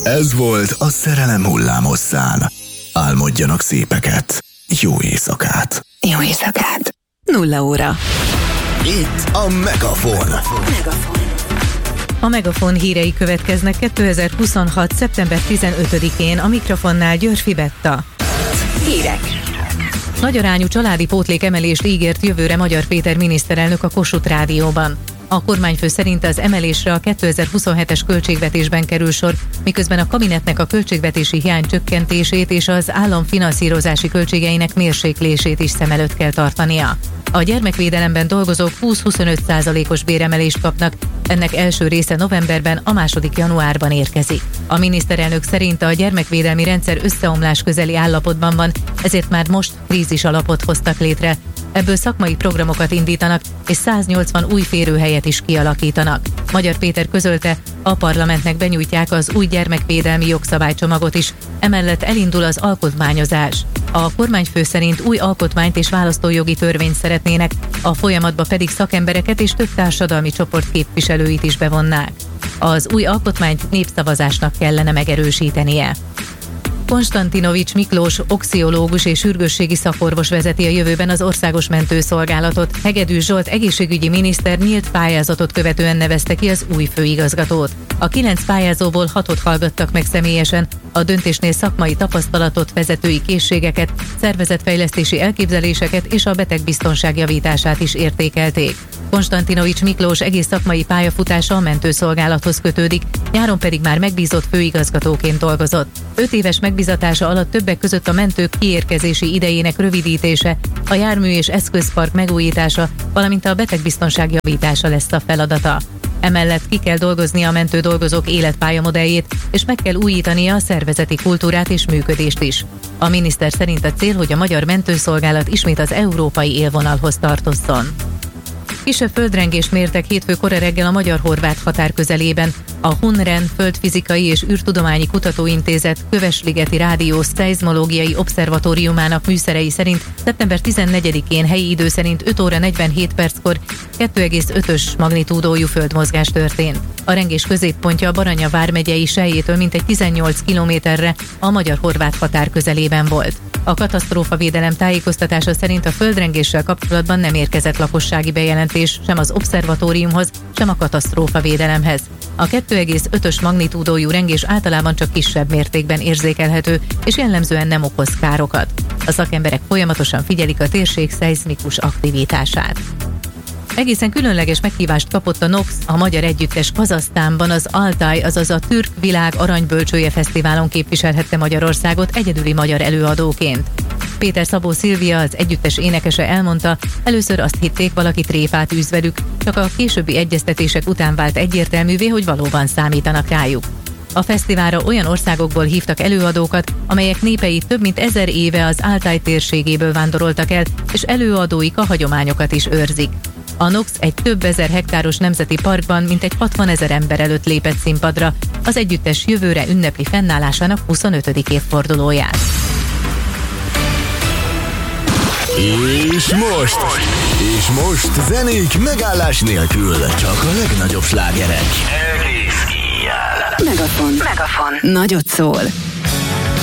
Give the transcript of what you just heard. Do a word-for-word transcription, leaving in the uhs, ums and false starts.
Ez volt a Szerelem hullámosszán. Álmodjanak szépeket. Jó éjszakát. Jó éjszakát. Nulla óra. Itt a Megafon. Megafon. A Megafon hírei következnek kétezer-huszonhat. szeptember tizenötödikén, a mikrofonnál Györfi Betta. Hírek. Nagy arányú családi pótlék emelést ígért jövőre Magyar Péter miniszterelnök a Kossuth Rádióban. A kormányfő szerint az emelésre a kétezer-huszonhetes költségvetésben kerül sor, miközben a kabinetnek a költségvetési hiány csökkentését és az állam finanszírozási költségeinek mérséklését is szem előtt kell tartania. A gyermekvédelemben dolgozók húsz-huszonöt százalékos béremelést kapnak, ennek első része novemberben, a második januárban érkezik. A miniszterelnök szerint a gyermekvédelmi rendszer összeomlás közeli állapotban van, ezért már most krízis alapot hoztak létre. Ebből szakmai programokat indítanak, és száznyolcvan új férőhelyet is kialakítanak. Magyar Péter közölte, a parlamentnek benyújtják az új gyermekvédelmi jogszabálycsomagot is, emellett elindul az alkotmányozás. A kormányfő szerint új alkotmányt és választójogi törvényt szeretnének, a folyamatba pedig szakembereket és több társadalmi csoport képviselőit is bevonnák. Az új alkotmányt népszavazásnak kellene megerősítenie. Konstantinovics Miklós oxiológus és sürgősségi szakorvos vezeti a jövőben az Országos Mentőszolgálatot. Hegedűs Zsolt egészségügyi miniszter nyílt pályázatot követően nevezte ki az új főigazgatót. A kilenc pályázóból hatot hallgattak meg személyesen, a döntésnél szakmai tapasztalatot, vezetői készségeket, szervezetfejlesztési elképzeléseket és a betegbiztonság javítását is értékelték. Konstantinovics Miklós egész szakmai pályafutása a mentőszolgálathoz kötődik, nyáron pedig már megbízott főigazgatóként dolgozott. Öt éves megbízatása alatt többek között a mentők kiérkezési idejének rövidítése, a jármű és eszközpark megújítása, valamint a betegbiztonság javítása lesz a feladata. Emellett ki kell dolgoznia a mentő dolgozók életpályamodelljét, és meg kell újítania a szervezeti kultúrát és működést is. A miniszter szerint a cél, hogy a magyar mentőszolgálat ismét az európai élvonalhoz tartozzon. Kisebb földrengést mértek hétfő kora reggel a magyar-horvát határ közelében. A Hunren Földfizikai és űrtudományi Kutatóintézet Kövesligeti Rádió Szeizmológiai Obszervatóriumának műszerei szerint szeptember tizennegyedikén helyi idő szerint öt óra negyvenhét perckor kettő egész ötös magnitúdójú földmozgás történt. A rengés középpontja a Baranya vármegyei Selyétől mintegy tizennyolc kilométerre a magyar-horvát határ közelében volt. A katasztrófavédelem tájékoztatása szerint a földrengéssel kapcsolatban nem érkezett lakossági bejelentés sem az obszervatóriumhoz, sem a katasztrófavédelemhez. A kettő egész ötös magnitúdójú rengés általában csak kisebb mértékben érzékelhető, és jellemzően nem okoz károkat. A szakemberek folyamatosan figyelik a térség szeizmikus aktivitását. Egészen különleges meghívást kapott a Nox, a magyar együttes Kazahsztánban az Altaj, azaz a Türk Világ Aranybölcsője Fesztiválon képviselhette Magyarországot egyedüli magyar előadóként. Péter Szabó Szilvia, az együttes énekese elmondta, először azt hitték, valaki tréfát űz velük, csak a későbbi egyeztetések után vált egyértelművé, hogy valóban számítanak rájuk. A fesztiválra olyan országokból hívtak előadókat, amelyek népei több mint ezer éve az Altaj térségéből vándoroltak el, és előadóik a hagyományokat is őrzik. A Nox egy több ezer hektáros nemzeti parkban mintegy hatvanezer ember előtt lépett színpadra, az együttes jövőre ünnepli fennállásának huszonötödik évfordulóját. És most, és most zenék megállás nélkül, csak a legnagyobb slágerek. Megafon. Megafon. Nagyot szól.